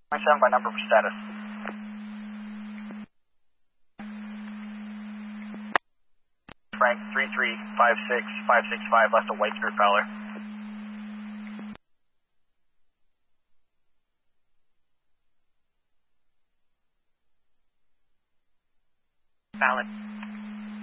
Stand by number for status. Frank 3356565 left a white Spirit Prowler. Valid.